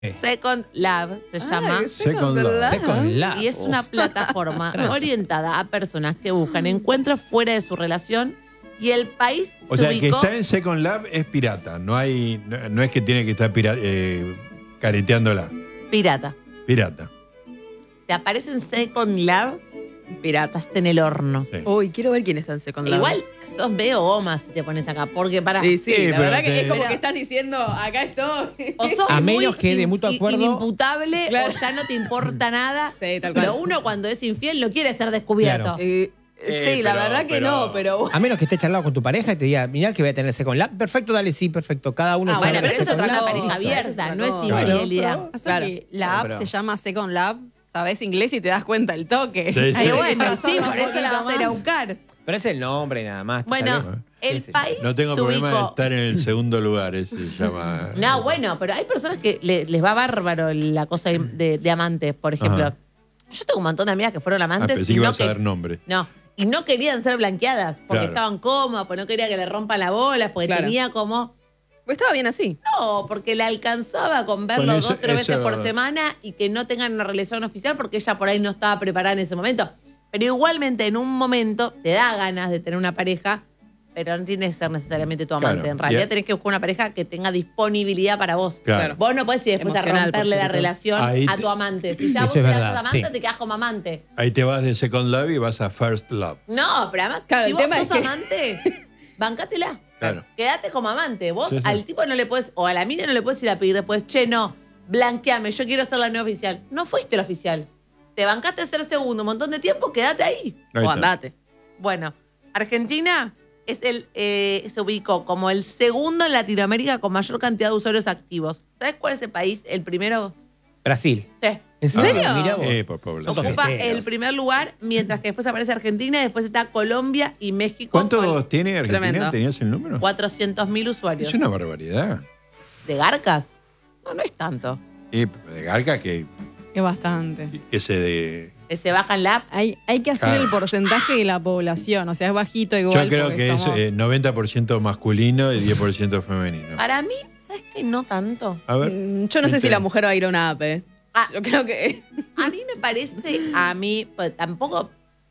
Second Love se llama. Second Love. Second Love. Y es una plataforma orientada a personas que buscan encuentros fuera de su relación. Y el país O se sea, que ubicó. está en Second Love es pirata. No es que tiene que estar careteándola. Pirata. Pirata. Te aparece en Second Love, piratas en el horno. Sí. Uy, quiero ver quién está en Second Love. Igual sos medio goma si te pones acá, porque para. Sí, Sí, la pero verdad que te- es como que están diciendo, acá estoy. O sos A muy menos que de mutuo acuerdo- inimputable Claro. o ya no te importa nada. Sí, tal cual. Pero uno cuando es infiel no quiere ser descubierto. Claro. Sí, la pero- verdad que pero- no, pero... A menos que estés charlado con tu pareja y te diga, mirá que voy a tener Second Love. Perfecto, dale, sí, perfecto. Cada uno Ah, sabe Bueno, bueno, pero eso es otra una cosa, pareja eso es abierta, otra no es cosa. infidelidad. Pasa Claro. que la app pero- se llama Second Lab, sabes inglés y te das cuenta el toque. Sí, Ay, sí. bueno, sí, Razón, por eso la vas a ir a buscar. Pero es el nombre nada más. Bueno, tal vez. el Sí, sí. país No tengo se problema de ubicó. estar en el segundo lugar. Ese se llama. No, bueno, pero hay personas que les va bárbaro la cosa de amantes, por ejemplo. Ajá. Yo tengo un montón de amigas que fueron Ah, amantes pensé y que no, ibas a dar nombre. y no querían ser blanqueadas porque Claro. estaban cómodas, porque no quería que le rompan la bola, porque Claro. tenía como... Pues estaba bien así. No, porque le alcanzaba con verlo Con eso- 2 o 3 veces eso- por semana y que no tengan una relación oficial porque ella por ahí no estaba preparada en ese momento. Pero igualmente en un momento te da ganas de tener una pareja, pero no tiene que ser necesariamente tu amante. Claro. En realidad Y- tenés que buscar una pareja que tenga disponibilidad para vos. Claro. Vos no podés ir después a Emocional, romperle por la cierto. relación Ahí a te- tu amante. Si ya Eso vos es ya verdad, sos amante, sí. te quedás como amante. Ahí te vas de Second Love y vas a First Love. No, pero además, Claro, si el vos tema sos es que- amante, bancátela. Claro. Quédate como amante. Vos Sí, sí. al tipo no le puedes, o a la mina no le puedes ir a pedir después, che, no, blanqueame, yo quiero ser la nueva oficial. No fuiste la oficial. Te bancaste ser segundo un montón de tiempo, quédate ahí. Ahí O está. andate. Bueno, Argentina es se ubicó como el segundo en Latinoamérica con mayor cantidad de usuarios activos. ¿Sabes cuál es el país? El primero. Brasil. Sí. ¿En serio? serio? Mirá vos. Por población. Nosotros Ocupa festeros. el primer lugar, mientras que después aparece Argentina y después está Colombia y México. ¿Cuántos tiene Argentina? Tremendo. ¿Tenías el número? 400.000 usuarios. Es una barbaridad. ¿De garcas? No, no es tanto. Y de Garca que Es bastante. ese de. Que se bajan la app. Hay que hacer Claro. el porcentaje de la población, o sea, es bajito igual. Yo creo porque que es somos- 90% masculino y 10% femenino. Para mí, ¿sabes qué? No tanto. A ver. Yo no sé si Este- la mujer va a ir a una app, Ah. Yo creo que... A mí me parece, pues, tampoco,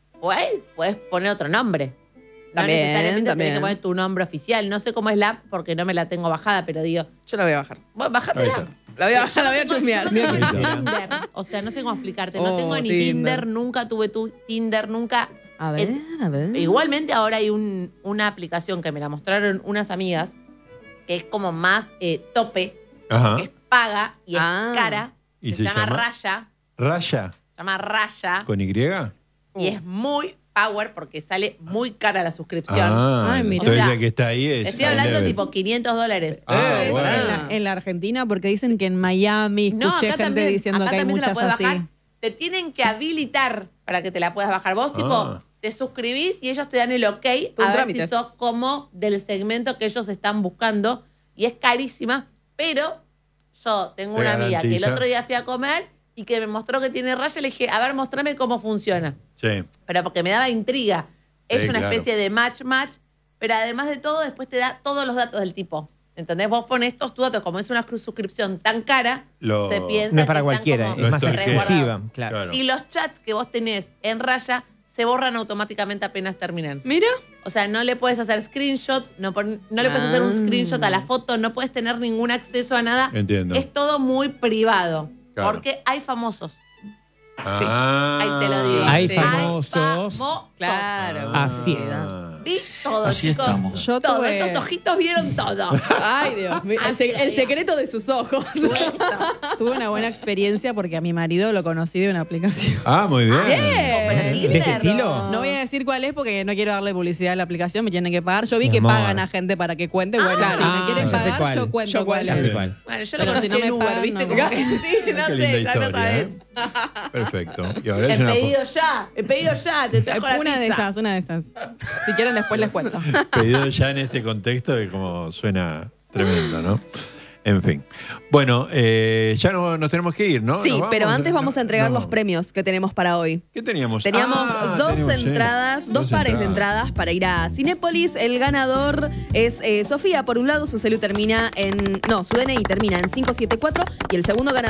puedes poner otro nombre. No También, necesariamente tenés también. que poner tu nombre oficial. No sé cómo es la app porque no me la tengo bajada, pero digo, Yo la voy a bajar. vos bajate Ahí la está. app. La voy a bajar, la voy a chusmear. Yo no tengo Ahí ni está. Tinder. O sea, no sé cómo explicarte. No Oh, tengo ni Tinder. Tinder, nunca tuve Tinder, nunca. A ver, a ver. Igualmente ahora hay una aplicación que me la mostraron unas amigas que es como más tope, Ajá. que es paga y es Ah. cara. ¿Y que se se llama llama? Raya. Raya. Se llama Raya. ¿Con Y? Y es muy power porque sale muy cara la suscripción. Ah, Ay, mira. entonces O sea, la que está ahí es. Estoy hablando level. tipo $500. Ah, Eso bueno. en la Argentina, porque dicen que en Miami No, escuché acá gente también, diciendo acá que hay también te la muchas puedes así. bajar. Te tienen que habilitar para que te la puedas bajar. Vos, tipo, te suscribís y ellos te dan el ok Todo un a ver trámite. si sos como del segmento que ellos están buscando. Y es carísima, pero yo tengo Te una amiga que el garantiza. otro día fui a comer y que me mostró que tiene raya. Le dije, a ver, mostrame cómo funciona. Sí. Pero porque me daba intriga. Es Sí, una claro. especie de match, pero además de todo, después te da todos los datos del tipo. ¿Entendés? Vos pones tus datos, como es una suscripción tan cara, Lo- se piensa No es para que están cualquiera, como es más Lo stalkea. exclusiva. Claro. Claro. Y los chats que vos tenés en raya se borran automáticamente apenas terminan. Mira. O sea, no le puedes hacer screenshot, no le puedes hacer un screenshot a la foto, no puedes tener ningún acceso a nada. Entiendo. Es todo muy privado. Claro. Porque hay famosos. Ah. Ahí te lo digo. Hay Sí. famosos. famosos. Claro. Así es. Vi todo, Así chicos. estamos. Yo Todo. tuve- Estos ojitos vieron todo. Ay, Dios mío. El secreto de sus ojos. Tuve una buena experiencia porque a mi marido lo conocí de una aplicación. Ah, muy bien. Pero ¿De Tinder, este estilo? No voy a decir cuál es porque no quiero darle publicidad a la aplicación, me tienen que pagar. Yo vi Mi que amor. pagan a gente para que cuente. Bueno, claro. si me quieren ya sé pagar, cuál. yo cuento Yo cuál Ya es. sé cuál. Bueno, yo Pero lo conocí si no en me Uber, pagan, ¿viste? no. Como que sí, no Qué linda sé, ya no historia, sabes. ¿eh? Perfecto. Y ahora es He una pedido ya, te trajo la Una de pizza. esas, una de esas. Si quieren después les cuento. pedido ya en este contexto de como suena tremendo, ¿no? En fin. Bueno, ya no, nos tenemos que ir, ¿no? Sí, ¿Nos vamos? pero antes vamos a entregar No. los premios que tenemos para hoy. ¿Qué teníamos? Teníamos dos tenemos, entradas, dos pares de entradas para ir a Cinépolis. El ganador es Sofía. Por un lado, su celu termina en. No, su DNI termina en 574 y el segundo ganador